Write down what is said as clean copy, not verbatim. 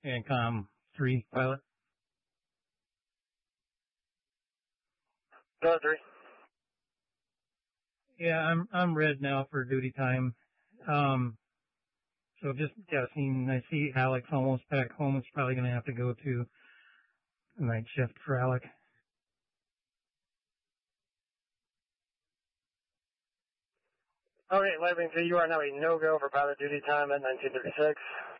ANCOM 3 pilot. Go 3. Yeah, I'm red now for duty time. So just guessing, I see Alex almost back home. It's probably going to have to go to night shift for Alec. Okay, Lightwing 3, you are now a no-go for pilot duty time at 1936.